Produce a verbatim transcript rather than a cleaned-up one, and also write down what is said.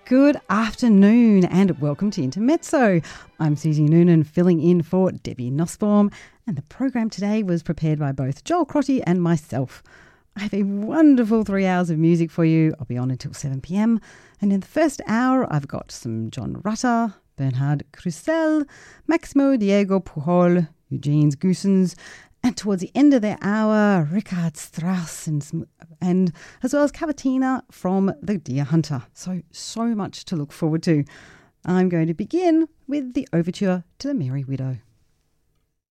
Good afternoon and welcome to Intermezzo. I'm Susie Noonan, filling in for Debbie Nussbaum, and the program today was prepared by both Joel Crotty and myself. I have a wonderful three hours of music for you. I'll be on until seven p.m. And in the first hour, I've got some John Rutter, Bernhard Krusell, Maximo Diego Pujol, Eugene's Goosens, and towards the end of the hour, Richard Strauss, and, and as well as Cavatina from The Deer Hunter. So, so much to look forward to. I'm going to begin with the overture to The Merry Widow.